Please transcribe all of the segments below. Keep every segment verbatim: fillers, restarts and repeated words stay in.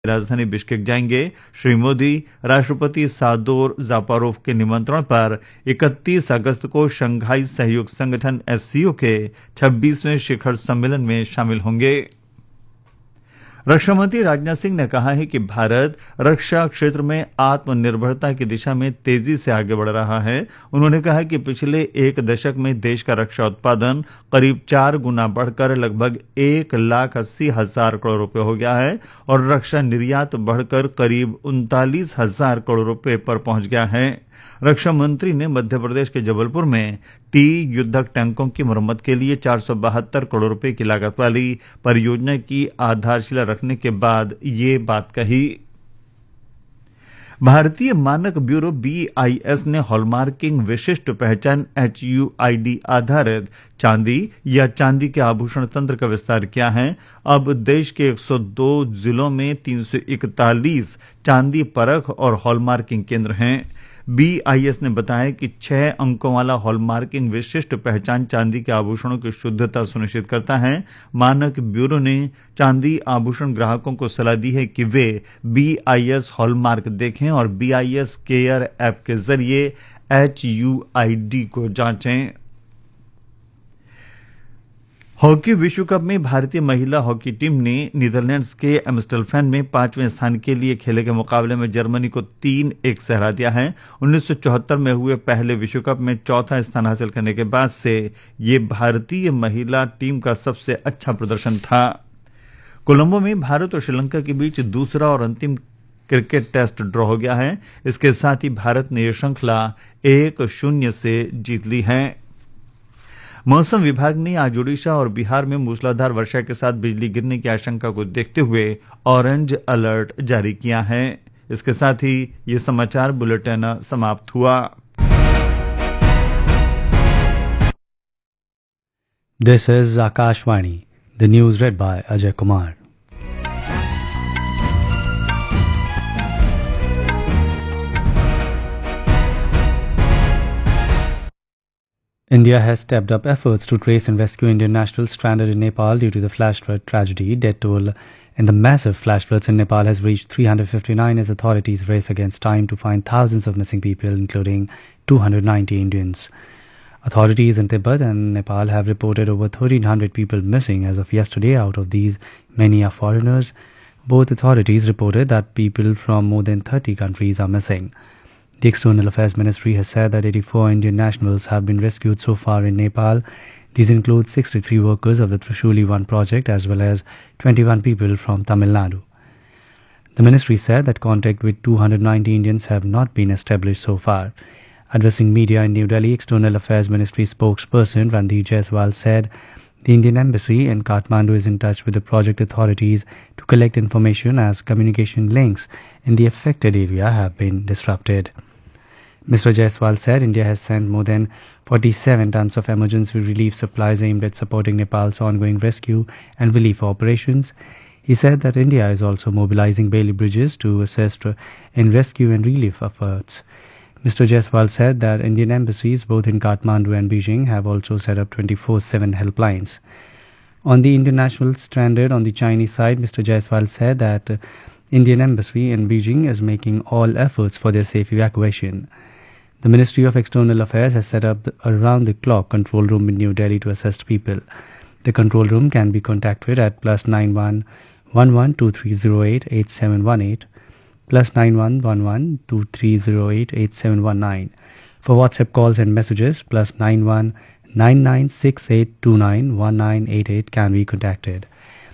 राजधानी बिश्केक जाएंगे। श्री मोदी राष्ट्रपति सादोर जापारोव के निमंत्रण पर इकतीस अगस्त को शंघाई सहयोग संगठन एससीओ के छब्बीसवें शिखर सम्मेलन में शामिल होंगे। रक्षा मंत्री राजनाथ सिंह ने कहा है कि भारत रक्षा क्षेत्र में आत्मनिर्भरता की दिशा में तेजी से आगे बढ़ रहा है। उन्होंने कहा कि पिछले एक दशक में देश का रक्षा उत्पादन करीब चार गुना बढ़कर लगभग एक लाख अस्सी हजार करोड़ रुपए हो गया है और रक्षा निर्यात बढ़कर करीब उनतालीस हजार करोड़ रुपए पर पहुंच गया है। रक्षा मंत्री ने मध्य प्रदेश के जबलपुर में टी युद्धक टैंकों की मरम्मत के लिए चार सौ बहत्तर करोड़ रुपए की लागत वाली परियोजना की आधारशिला रखने के बाद ये बात कही। भारतीय मानक ब्यूरो बीआईएस ने हॉलमार्किंग विशिष्ट पहचान एचयूआईडी आधारित चांदी या चांदी के आभूषण तंत्र का विस्तार किया है। अब देश के एक सौ दो जिलों में तीन सौ इकतालीस चांदी परख और हॉलमार्किंग केंद्र हैं। बीआईएस ने बताया कि छह अंकों वाला हॉलमार्किंग विशिष्ट पहचान चांदी के आभूषणों की शुद्धता सुनिश्चित करता है। मानक ब्यूरो ने चांदी आभूषण ग्राहकों को सलाह दी है कि वे बीआईएस हॉलमार्क देखें और बीआईएस केयर ऐप के जरिए एचयूआईडी को जांचें। हॉकी विश्व कप में भारतीय महिला हॉकी टीम ने नीदरलैंड्स के एम्स्टलफैन में पांचवें स्थान के लिए खेले के मुकाबले में जर्मनी को तीन एक से हरा दिया है। उन्नीस सौ चौहत्तर में हुए पहले विश्व कप में चौथा स्थान हासिल करने के बाद से ये भारतीय महिला टीम का सबसे अच्छा प्रदर्शन था। कोलंबो में भारत और श्रीलंका के बीच दूसरा और अंतिम क्रिकेट टेस्ट ड्रॉ हो गया है। इसके साथ ही भारत ने यह श्रृंखला एक शून्य से जीत ली है। मौसम विभाग ने आज ओडिशा और बिहार में मूसलाधार वर्षा के साथ बिजली गिरने की आशंका को देखते हुए ऑरेंज अलर्ट जारी किया है। इसके साथ ही ये समाचार बुलेटिन समाप्त हुआ। This is Akashvani, the news red bye Ajay Kumar. India has stepped up efforts to trace and rescue Indian nationals stranded in Nepal due to the flash flood tragedy. Death toll in the massive flash floods in Nepal has reached three hundred fifty-nine as authorities race against time to find thousands of missing people, including two hundred ninety Indians. Authorities in Tibet and Nepal have reported over thirteen hundred people missing as of yesterday. Out of these, many are foreigners. Both authorities reported that people from more than thirty countries are missing. The External Affairs Ministry has said that eighty-four Indian nationals have been rescued so far in Nepal. These include sixty-three workers of the Trishuli one project as well as twenty-one people from Tamil Nadu. The ministry said that contact with two hundred ninety Indians have not been established so far. Addressing media in New Delhi, External Affairs Ministry spokesperson Randeep Jaiswal said the Indian Embassy in Kathmandu is in touch with the project authorities to collect information as communication links in the affected area have been disrupted. Mister Jaiswal said India has sent more than forty-seven tons of emergency relief supplies aimed at supporting Nepal's ongoing rescue and relief operations. He said that India is also mobilizing Bailey bridges to assist in rescue and relief efforts. Mister Jaiswal said that Indian embassies both in Kathmandu and Beijing have also set up twenty-four seven helplines. On the Indian nationals stranded on the Chinese side, Mister Jaiswal said that Indian embassy in Beijing is making all efforts for their safe evacuation. The Ministry of External Affairs has set up a round-the-clock control room in New Delhi to assist people. The control room can be contacted at plus nine one one one two three zero eight eight seven one eight, plus nine one one one two three zero eight eight seven one nine. For WhatsApp calls and messages, plus nine one nine nine six eight two nine one nine eight eight can be contacted.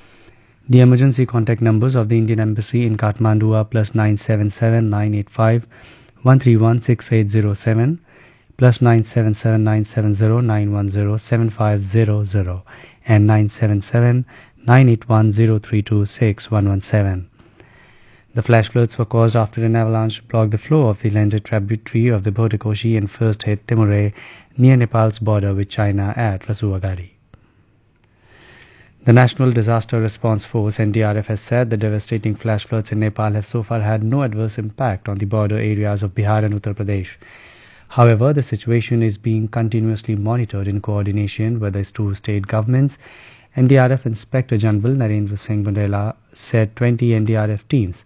The emergency contact numbers of the Indian Embassy in Kathmandu are plus nine seven seven nine eight five one three one six eight zero seven, plus nine seven seven nine seven zero nine one zero seven five zero zero and nine seven seven nine eight one zero three two six one one seven. The flash floods were caused after an avalanche blocked the flow of the Lender tributary of the Bhotakoshi and first hit Timore near Nepal's border with China at Rasuagari. The National Disaster Response Force N D R F has said the devastating flash floods in Nepal have so far had no adverse impact on the border areas of Bihar and Uttar Pradesh. However, the situation is being continuously monitored in coordination with the two state governments N D R F Inspector General Narendra Singh Bundela said twenty N D R F teams